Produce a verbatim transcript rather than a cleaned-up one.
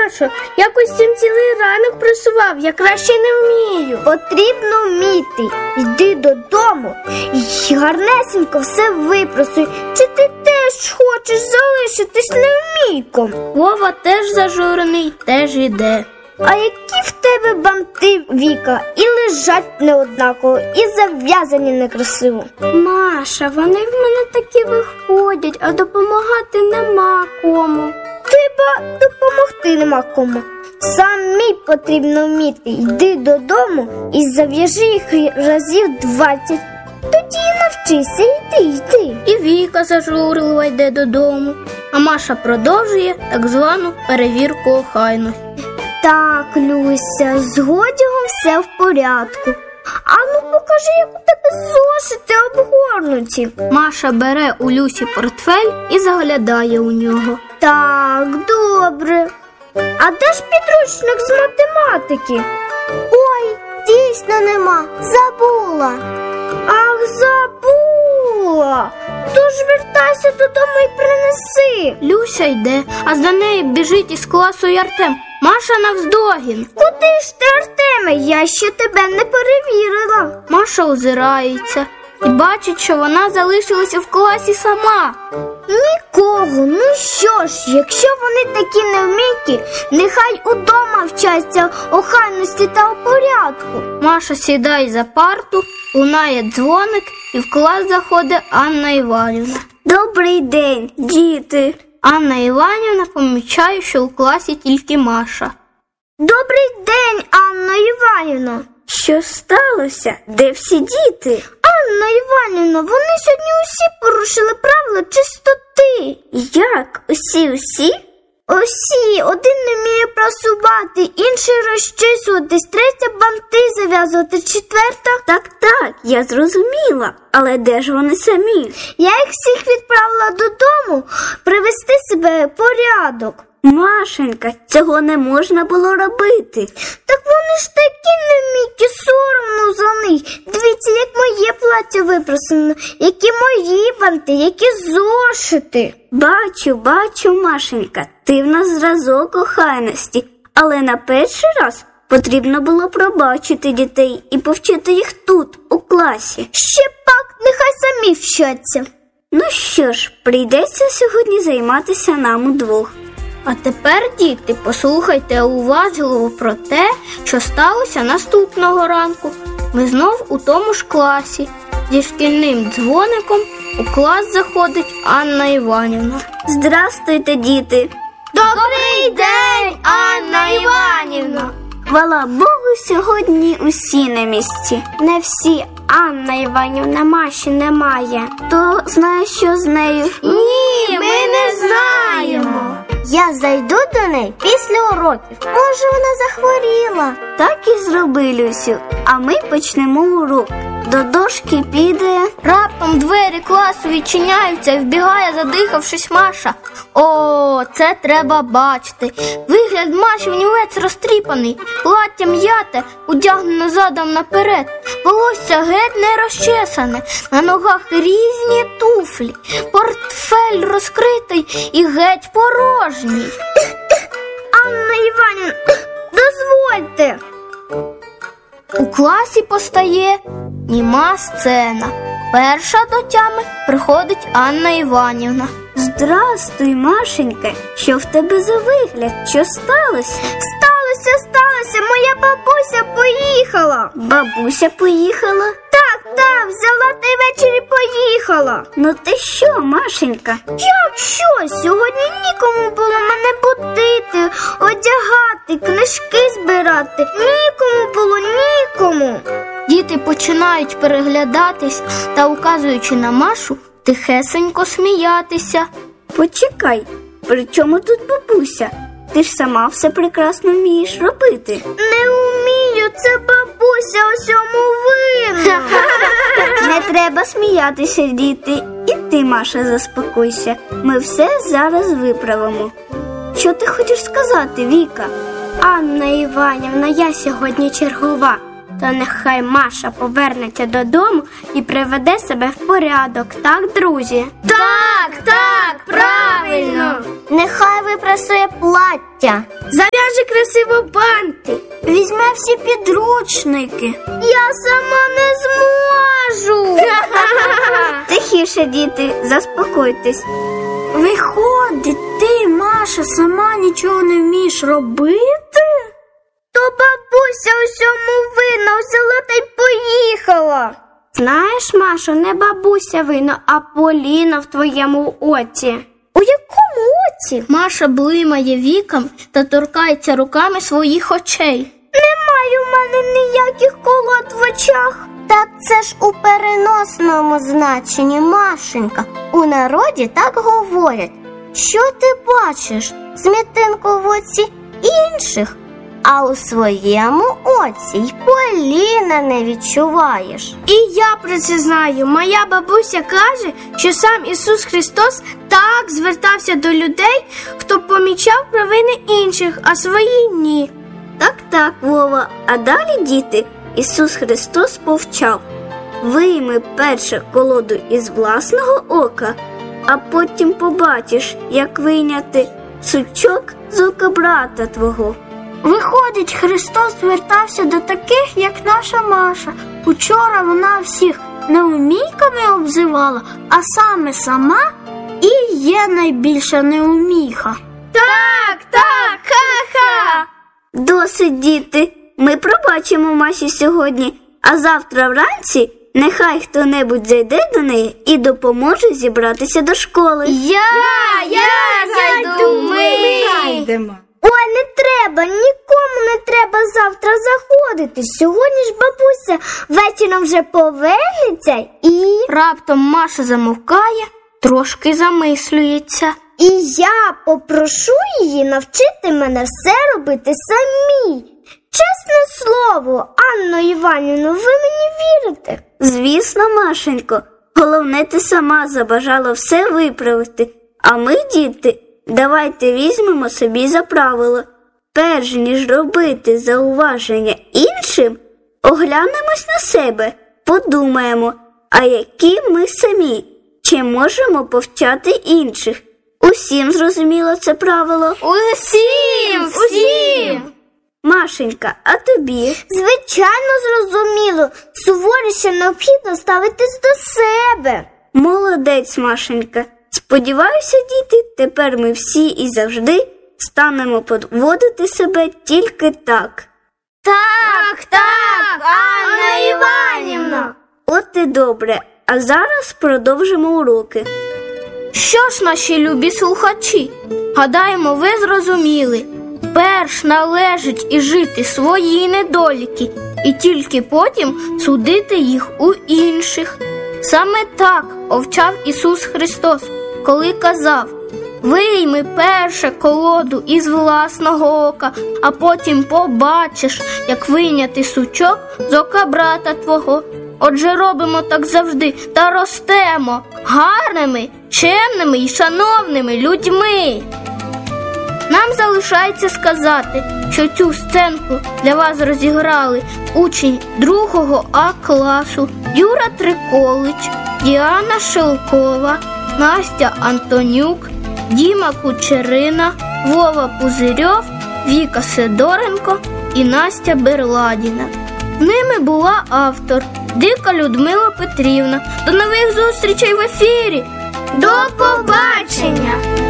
Машо, якось цим цілий ранок просував, я краще не вмію. Потрібно вміти. Йди додому і гарнесенько все випросуй. Чи ти теж хочеш залишитись невмійком? Вова теж зажурений, теж іде. А які в тебе банти, Віка, і лежать неоднаково, і зав'язані некрасиво. Маша, вони в мене такі виходять, а допомагати нема кому. Треба допомогти нема кому. Самі потрібно вміти. Йди додому і зав'яжи їх разів двадцять. Тоді і навчися, йди, йди. І Віка зажурлива йде додому, а Маша продовжує так звану перевірку охайності. Так, Люся, з одягом все в порядку. А ну покажи, як у тебе зошити обгорнуті. Маша бере у Люсі портфель і заглядає у нього. Так, добре. А де ж підручник з математики? Ой, дійсно нема, забула. Ах, забула. Тож вертайся додому і принеси. Люся йде, а за нею біжить із класу й Артем. Маша навздогін. Куди ж ти, Артеме? Я ще тебе не перевірила. Маша озирається і бачить, що вона залишилася в класі сама. Нікого. Ну що ж, якщо вони такі невмійкі, нехай удома вчаться охайності та порядку. Маша сідає за парту, лунає дзвоник, і в клас заходить Анна Іванівна. Добрий день, діти. Анна Іванівна помічає, що у класі тільки Маша. Добрий день, Анна Іванівна. Що сталося? Де всі діти? Анна Іванівна, вони сьогодні усі порушили правила чистоти. Як? Усі-усі? Усі. Один не вміє прасувати, інший розчісуватись, третя банти зав'язувати, четверта... Так, так, я зрозуміла. Але де ж вони самі? Я їх всіх відправила додому привести себе в порядок. Машенька, цього не можна було робити. Так вони ж такі невмійкі, соромно за них. Дивіться, як моє плаття випросено, які мої банти, які зошити. Бачу, бачу, Машенька, ти в нас зразок охайності. Але на перший раз потрібно було пробачити дітей і повчити їх тут, у класі. Ще пак, нехай самі вчаться. Ну що ж, прийдеться сьогодні займатися нам удвох. А тепер, діти, послухайте уважливо про те, що сталося наступного ранку. Ми знов у тому ж класі. Зі шкільним дзвоником у клас заходить Анна Іванівна. Здрастуйте, діти! Добрий день, Анна Іванівна! Хвала Богу, сьогодні усі на місці. Не всі, Анна Іванівна, Маші немає. То знаєш, що з нею? Ні, ми не знаємо. Я зайду до неї після уроків. Може, вона захворіла. Так і зроби, Люсю. А ми почнемо урок. До дошки піде... Раптом двері класу відчиняються і вбігає, задихавшись, Маша. О, це треба бачити. Вигляд Маші внівець розтріпаний, плаття м'яте, одягнено задом наперед, волосся геть не розчесане, на ногах різні туфлі, портфель розкритий і геть порожній. Анна Іванівна, дозвольте. У класі постає німа сцена. Перша до тями приходить Анна Іванівна. Здрастуй, Машенька. Що в тебе за вигляд? Що сталося? Сталося, сталося. Моя бабуся поїхала. Бабуся поїхала? Так, так, взяла та й ввечері поїхала. Ну ти що, Машенька? Як що? Сьогодні нікому було мене будити, одягати, книжки збирати. Нікому було, нікому. Діти починають переглядатись та, указуючи на Машу, тихесенько сміятися. Почекай, при чому тут бабуся? Ти ж сама все прекрасно вмієш робити. Не вмію, це бабуся усьому винна. Не треба сміятися, діти. І ти, Маша, заспокойся. Ми все зараз виправимо. Що ти хочеш сказати, Віка? Анна Іванівна, я сьогодні чергова. То нехай Маша повернеться додому і приведе себе в порядок, так, друзі? Так, так, правильно. Нехай випрасує плаття. Зав'яже розв'яже красиво банти, Візьме всі підручники. я сама не зможу. Тихіше, діти, заспокойтесь. Виходить, ти, Маша, сама нічого не вмієш робити? То бабуся усьому винна, взяла та й поїхала. Знаєш, Машо, не бабуся винна, а Поліна в твоєму оці. У якому оці? Маша блимає віком та торкається руками своїх очей. Немає у мене ніяких колод в очах. Так це ж у переносному значенні, Машенька. У народі так говорять. Що ти бачиш? Смітинку в оці інших, а у своєму оці й Поліна не відчуваєш. І я про це знаю. Моя бабуся каже, що сам Ісус Христос так звертався до людей, хто помічав провини інших, а свої ні. Так-так, Вова, а далі, діти, Ісус Христос повчав: вийми перше колоду із власного ока, а потім побачиш, як вийняти сучок з ока брата твого. Виходить, Христос звертався до таких, як наша Маша. Учора вона всіх неумійками обзивала, а саме сама і є найбільша неуміха. Так, так, ха-ха! Досить, діти, ми пробачимо Маші сьогодні, а завтра вранці нехай хто-небудь зайде до неї і допоможе зібратися до школи. Я, я, зайду, ми. Ой, не треба, нікому не треба завтра заходити. Сьогодні ж бабуся вечором вже повернеться і... Раптом Маша замовкає, трошки замислюється. І я попрошу її навчити мене все робити самій. Чесне слово, Анно Іванівно, ви мені вірите? Звісно, Машенько, головне, ти сама забажала все виправити. А ми, діти, давайте візьмемо собі за правило: перш ніж робити зауваження іншим, оглянемось на себе, подумаємо, а які ми самі, чи можемо повчати інших. Усім зрозуміло це правило? Усім, усім! Машенька, а тобі? Звичайно, зрозуміло. Суворіше необхідно ставитись до себе. Молодець, Машенька. Сподіваюся, діти, тепер ми всі і завжди станемо поводити себе тільки так. Так, так, Анна Іванівна! От і добре. А зараз продовжимо уроки. Що ж, наші любі слухачі, гадаємо, ви зрозуміли. Перш належить і жити свої недоліки, і тільки потім судити їх у інших. Саме так повчав Ісус Христос, коли казав: вийми перше колоду із власного ока, а потім побачиш, як вийняти сучок з ока брата твого. Отже, робимо так завжди та ростемо гарними, чемними і шановними людьми. Нам залишається сказати, що цю сценку для вас розіграли учень другого А класу Юра Триколич, Діана Шелкова, Настя Антонюк, Діма Кучерина, Вова Пузирьов, Віка Сидоренко і Настя Берладіна. Ними була автор Дика Людмила Петрівна. До нових зустрічей в ефірі! До побачення!